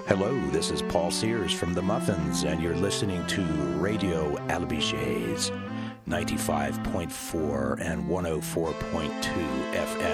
Hello, this is Paul Sears from The Muffins, and you're listening to Radio Albiges, 95.4 and 104.2 FM.